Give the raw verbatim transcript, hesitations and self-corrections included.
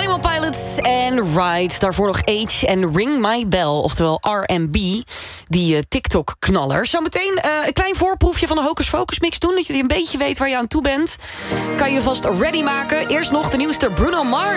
Animal Pilots en Ride. Daarvoor nog Age en Ring My Bell, oftewel R en B. Die uh, TikTok-knaller. Zometeen uh, een klein voorproefje van de Hocus Focus mix doen. Dat je een beetje weet waar je aan toe bent. Kan je vast ready maken. Eerst nog de nieuwste Bruno Mars.